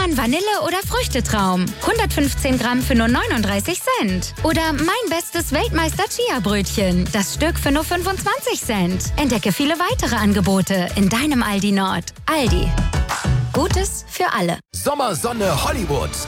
Schokobon, Vanille oder Früchtetraum. 115 Gramm für nur 39 Cent. Oder mein bestes Weltmeister Chia-Brötchen. Das Stück für nur 25 Cent. Entdecke viele weitere Angebote in deinem Aldi Nord. Aldi. Gutes für alle. Sommersonne Hollywood.